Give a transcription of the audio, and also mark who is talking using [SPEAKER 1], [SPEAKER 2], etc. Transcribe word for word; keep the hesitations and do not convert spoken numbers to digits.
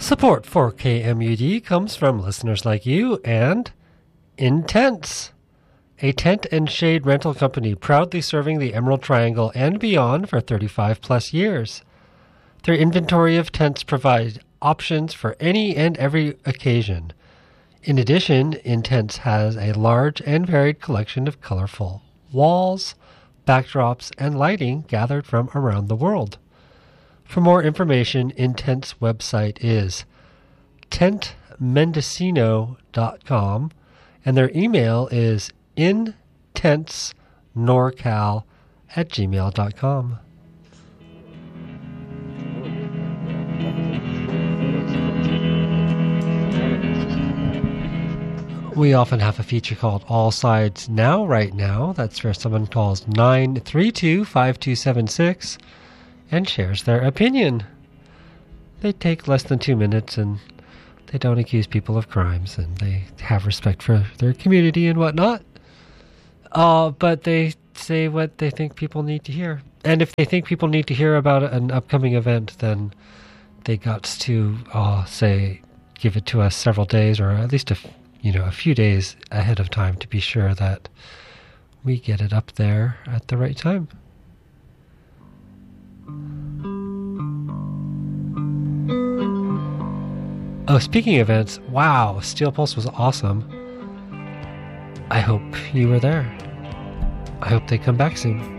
[SPEAKER 1] Support for K M U D comes from listeners like you and Intense, a tent and shade rental company proudly serving the Emerald Triangle and beyond for thirty-five plus years. Their inventory of tents provides options for any and every occasion. In addition, Intense has a large and varied collection of colorful walls, backdrops, and lighting gathered from around the world. For more information, Intense website is tent mendocino dot com and their email is intensenorcal at gmail dot com. We often have a feature called All Sides Now Right Now. That's where someone calls nine three two, five two seven six and shares their opinion. They take less than two minutes and they don't accuse people of crimes and they have respect for their community and whatnot. Uh, but they say what they think people need to hear. And if they think people need to hear about an upcoming event, then they got to uh, say, give it to us several days or at least a, you know, a few days ahead of time to be sure that we get it up there at the right time. Oh, speaking of events, wow, Steel Pulse was awesome. I hope you were there. I hope they come back soon.